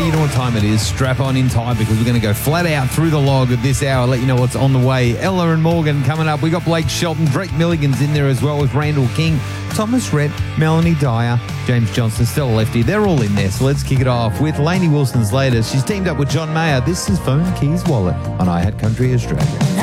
you know what time it is. Strap on in time because we're going to go flat out through the log of this hour, let you know what's on the way. Ella and Morgan coming up. We got Blake Shelton, Drake Milligan's in there as well with Randall King, Thomas Rhett, Melanie Dyer, James Johnson, Stella Lefty. They're all in there. So let's kick it off with Lainey Wilson's latest. She's teamed up with John Mayer. This is Phone Keys Wallet on I Had Country Australia.